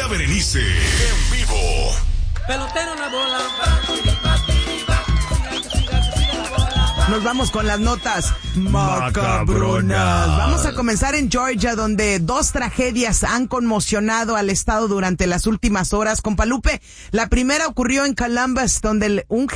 Gina Berenice, en vivo. Pelotero en la bola. Nos vamos con las notas macabronas. Vamos a comenzar en Georgia, donde dos tragedias han conmocionado al estado durante las últimas horas. Compalupe, la primera ocurrió en Columbus, donde una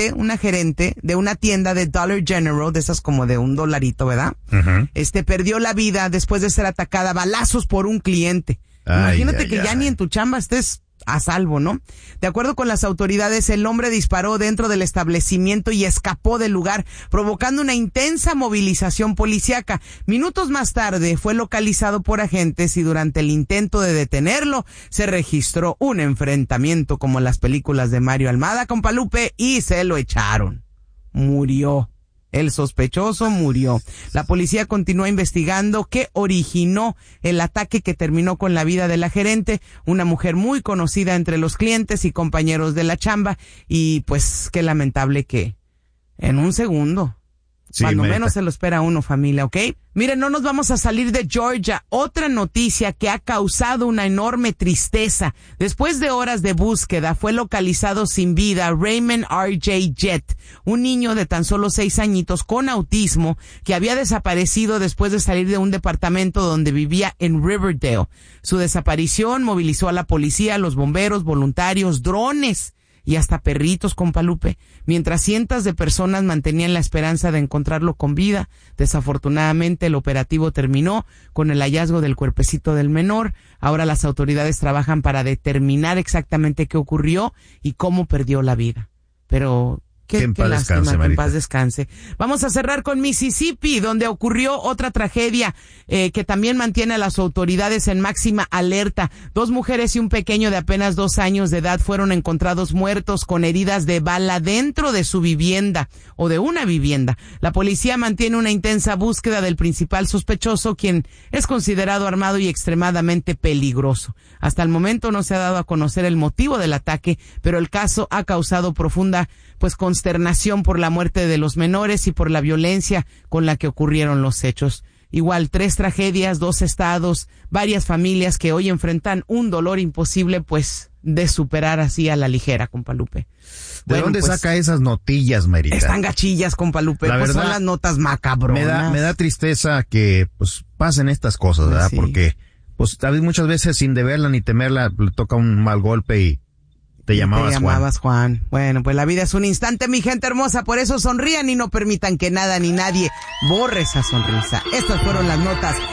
gerente de una tienda de Dollar General, de esas como de $1, ¿verdad? Uh-huh. Perdió la vida después de ser atacada a balazos por un cliente. Imagínate que ya ni en tu chamba estés a salvo, ¿no? De acuerdo con las autoridades, el hombre disparó dentro del establecimiento y escapó del lugar, provocando una intensa movilización policíaca. Minutos más tarde fue localizado por agentes y durante el intento de detenerlo se registró un enfrentamiento como en las películas de Mario Almada, compalupe, y se lo echaron. Murió. El sospechoso murió. La policía continúa investigando qué originó el ataque que terminó con la vida de la gerente, una mujer muy conocida entre los clientes y compañeros de la chamba, y pues qué lamentable que en un segundo, sí, cuando menos se lo espera uno, familia, ¿ok? Miren, no nos vamos a salir de Georgia. Otra noticia que ha causado una enorme tristeza. Después de horas de búsqueda, fue localizado sin vida Raymond R.J. Jett, un niño de tan solo 6 añitos con autismo que había desaparecido después de salir de un departamento donde vivía en Riverdale. Su desaparición movilizó a la policía, los bomberos, voluntarios, drones y hasta perritos, compalupe, mientras cientos de personas mantenían la esperanza de encontrarlo con vida. Desafortunadamente, el operativo terminó con el hallazgo del cuerpecito del menor. Ahora las autoridades trabajan para determinar exactamente qué ocurrió y cómo perdió la vida. Pero qué lástima, que en paz descanse. Vamos a cerrar con Mississippi, donde ocurrió otra tragedia que también mantiene a las autoridades en máxima alerta. 2 mujeres y un pequeño de apenas 2 años de edad fueron encontrados muertos con heridas de bala dentro de su vivienda o de una vivienda. La policía mantiene una intensa búsqueda del principal sospechoso, quien es considerado armado y extremadamente peligroso. Hasta el momento no se ha dado a conocer el motivo del ataque, pero el caso ha causado profunda consternación por la muerte de los menores y por la violencia con la que ocurrieron los hechos. Igual, 3 tragedias, 2 estados, varias familias que hoy enfrentan un dolor imposible, de superar así a la ligera, compalupe. ¿De dónde saca esas notillas, Merita? Están gachillas, compalupe, verdad, son las notas macabronas. Me da tristeza que, pasen estas cosas, ¿verdad? Sí. Porque, muchas veces sin deberla ni temerla, le toca un mal golpe y te llamabas Juan. Bueno, la vida es un instante, mi gente hermosa, por eso sonrían y no permitan que nada ni nadie borre esa sonrisa. Estas fueron las notas